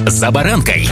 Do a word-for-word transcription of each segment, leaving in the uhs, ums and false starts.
«За баранкой».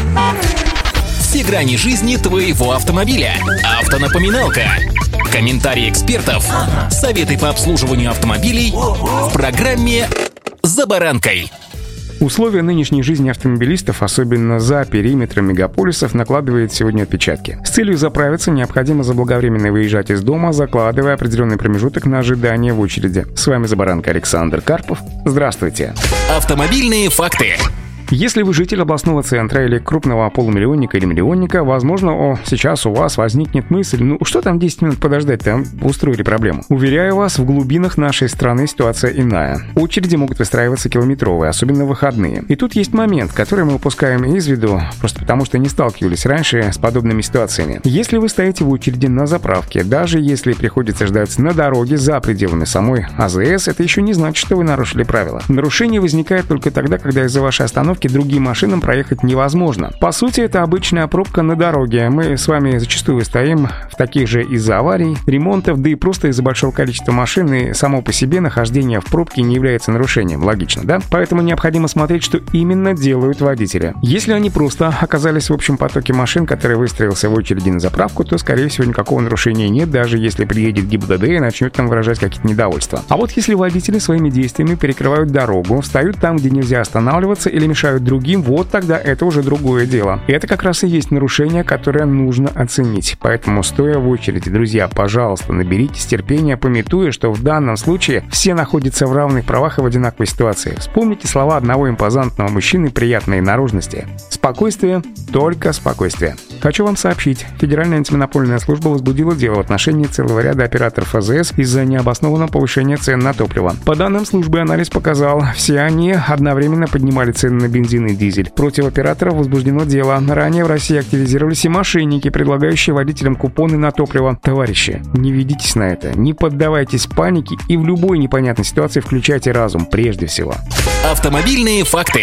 Все грани жизни твоего автомобиля. Автонапоминалка. Комментарии экспертов. Советы по обслуживанию автомобилей в программе «За баранкой». Условия нынешней жизни автомобилистов, особенно за периметром мегаполисов, накладывают сегодня отпечатки. С целью заправиться необходимо заблаговременно выезжать из дома, закладывая определенный промежуток на ожидание в очереди. С вами «За баранкой» Александр Карпов. Здравствуйте. Автомобильные факты. Если вы житель областного центра или крупного полумиллионника или миллионника, возможно, о, сейчас у вас возникнет мысль, ну что там десять минут подождать, там устроили проблему. Уверяю вас, в глубинах нашей страны ситуация иная. Очереди могут выстраиваться километровые, особенно в выходные. И тут есть момент, который мы упускаем из виду, просто потому что не сталкивались раньше с подобными ситуациями. Если вы стоите в очереди на заправке, даже если приходится ждать на дороге за пределами самой АЗС, это еще не значит, что вы нарушили правила. Нарушение возникает только тогда, когда из-за вашей остановки другим машинам проехать невозможно. По сути, это обычная пробка на дороге. Мы с вами зачастую стоим в таких же из-за аварий, ремонтов, да и просто из-за большого количества машин, и само по себе нахождение в пробке не является нарушением. Логично, да? Поэтому необходимо смотреть, что именно делают водители. Если они просто оказались в общем потоке машин, который выстроился в очереди на заправку, то, скорее всего, никакого нарушения нет, даже если приедет ГИБДД и начнет там выражать какие-то недовольства. А вот если водители своими действиями перекрывают дорогу, встают там, где нельзя останавливаться, или мешают другим, вот тогда это уже другое дело. И это как раз и есть нарушение, которое нужно оценить. Поэтому, стоя в очереди, друзья, пожалуйста, наберитесь терпения, памятуя, что в данном случае все находятся в равных правах и в одинаковой ситуации. Вспомните слова одного импозантного мужчины приятной наружности. Спокойствие, только спокойствие. Хочу вам сообщить, Федеральная антимонопольная служба возбудила дело в отношении целого ряда операторов АЗС из-за необоснованного повышения цен на топливо. По данным службы, анализ показал, все они одновременно поднимали цены на бензин бензин и дизель. Против операторов возбуждено дело. Ранее в России активизировались и мошенники, предлагающие водителям купоны на топливо. Товарищи, не ведитесь на это, не поддавайтесь панике и в любой непонятной ситуации включайте разум прежде всего. Автомобильные факты.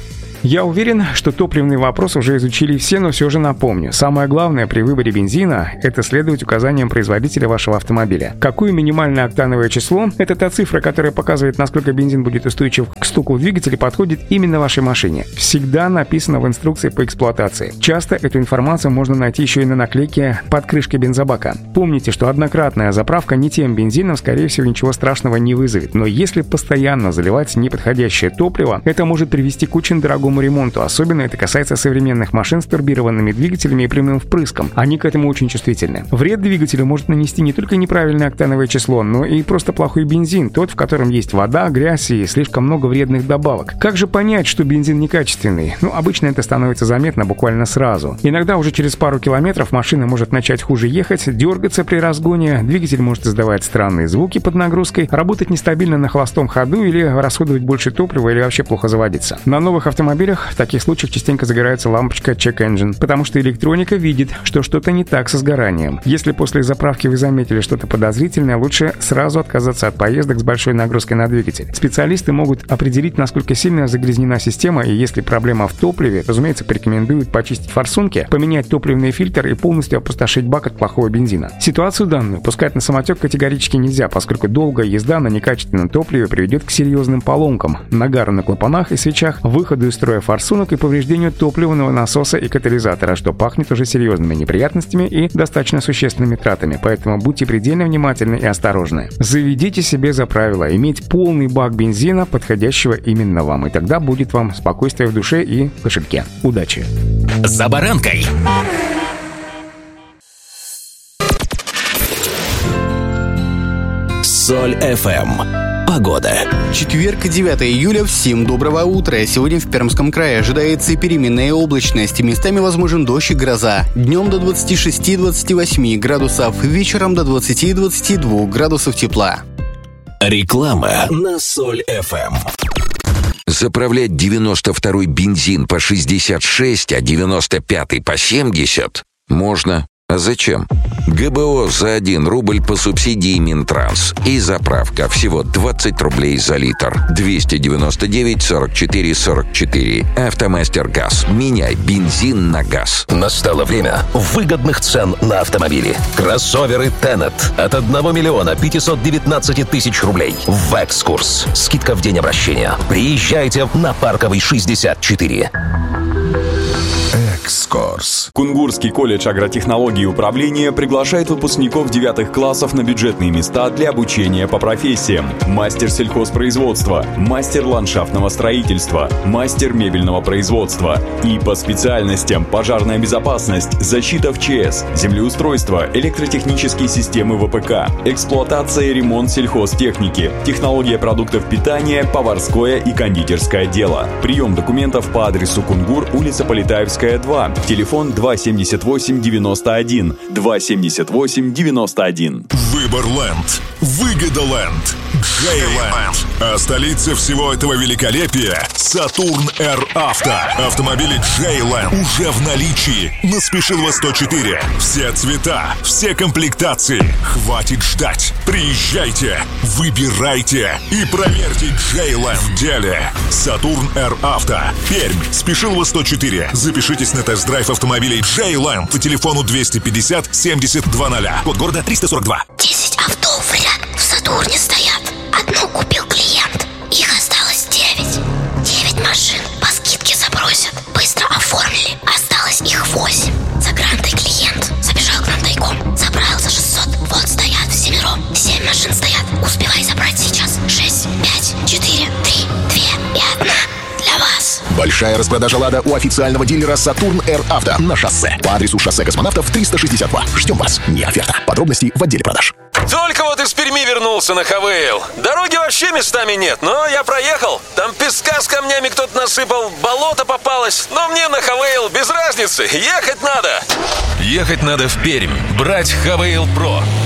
Я уверен, что топливный вопрос уже изучили все, но все же напомню. Самое главное при выборе бензина – это следовать указаниям производителя вашего автомобиля. Какое минимальное октановое число – это та цифра, которая показывает, насколько бензин будет устойчив к стуку в двигателе, подходит именно вашей машине. Всегда написано в инструкции по эксплуатации. Часто эту информацию можно найти еще и на наклейке под крышкой бензобака. Помните, что однократная заправка не тем бензином, скорее всего, ничего страшного не вызовет. Но если постоянно заливать неподходящее топливо, это может привести к очень дорогому ремонту. Особенно это касается современных машин с турбированными двигателями и прямым впрыском. Они к этому очень чувствительны. Вред двигателю может нанести не только неправильное октановое число, но и просто плохой бензин, тот, в котором есть вода, грязь и слишком много вредных добавок. Как же понять, что бензин некачественный? Ну, обычно это становится заметно буквально сразу. Иногда уже через пару километров машина может начать хуже ехать, дергаться при разгоне, двигатель может издавать странные звуки под нагрузкой, работать нестабильно на холостом ходу или расходовать больше топлива или вообще плохо заводиться. На новых автомобилях в таких случаях частенько загорается лампочка Check Engine, потому что электроника видит, что что-то не так со сгоранием. Если после заправки вы заметили что-то подозрительное, лучше сразу отказаться от поездок с большой нагрузкой на двигатель. Специалисты могут определить, насколько сильно загрязнена система, и если проблема в топливе, разумеется, порекомендуют почистить форсунки, поменять топливный фильтр и полностью опустошить бак от плохого бензина. Ситуацию данную пускать на самотек категорически нельзя, поскольку долгая езда на некачественном топливе приведет к серьезным поломкам, нагару на клапанах и свечах, выходу из строя форсунок и повреждению топливного насоса и катализатора, что пахнет уже серьезными неприятностями и достаточно существенными тратами. Поэтому будьте предельно внимательны и осторожны. Заведите себе за правило иметь полный бак бензина, подходящего именно вам, и тогда будет вам спокойствие в душе и в кошельке. Удачи! За баранкой. Соль эф эм. Погода. Четверг, девятого июля. Всем доброго утра. Сегодня в Пермском крае ожидается переменная облачность. Местами возможен дождь и гроза. Днем до двадцати шести - двадцати восьми градусов. Вечером до двадцати - двадцати двух градусов тепла. Реклама на Соль эф эм. Заправлять девяносто второй бензин по шестьдесят шесть, а девяносто пятый по семьдесят можно. А зачем? ГБО за один рубль по субсидии Минтранс. И заправка всего двадцать рублей за литр. двести девяносто девять сорок четыре сорок четыре. Автомастер Газ. Меняй бензин на газ. Настало время выгодных цен на автомобили. Кроссоверы Тенет от одного миллиона пятисот девятнадцати тысяч рублей. В «Экскурс». Скидка в день обращения. Приезжайте на Парковый шестьдесят четыре. Экскорс. Кунгурский колледж агротехнологии и управления приглашает выпускников девятых классов на бюджетные места для обучения по профессиям: мастер сельхозпроизводства, мастер ландшафтного строительства, мастер мебельного производства. И по специальностям: пожарная безопасность, защита в ЧС, землеустройство, электротехнические системы ВПК, эксплуатация и ремонт сельхозтехники, технология продуктов питания, поварское и кондитерское дело. Прием документов по адресу Кунгур, улица Полетаевская, два. Телефон два семьдесят восемь девяносто один. два семьдесят восемь девяносто один. Выборленд. Выгодоленд. Джейленд. А столица всего этого великолепия — Сатурн Р Авто. Автомобили Джейленд уже в наличии на Спешилова сто четыре. Все цвета, все комплектации. Хватит ждать. Приезжайте, выбирайте и проверьте Джейленд в деле. Сатурн Р Авто. Пермь. Спешилова сто четыре. Запишитесь на тест-драйв автомобилей Джейленд по телефону двести пятьдесят семьдесят два ноль. Код города триста сорок два. десять авто в ряд в Сатурне стоят. Одну купил клиент. Их осталось девять. Девять машин по скидке забросят. Быстро оформили. Осталось их восемь. За грантой клиент забежал к нам тайком. Забрал за шестьсот. Вот стоят всемиром. Семь машин стоят. Успевай забрать сейчас. Шесть, пять, четыре, три, две и одна. Для вас. Большая распродажа «Лада» у официального дилера «Сатурн Р Авто» на шоссе. По адресу шоссе Космонавтов триста шестьдесят два. Ждем вас. Не оферта. Подробности в отделе продаж. Только вот из Перми вернулся на ХВЛ. Дороги вообще местами нет, но я проехал. Там песка с камнями кто-то насыпал, болото попалось. Но мне на ХВЛ без разницы. Ехать надо. Ехать надо в Пермь. Брать ХВЛ Про.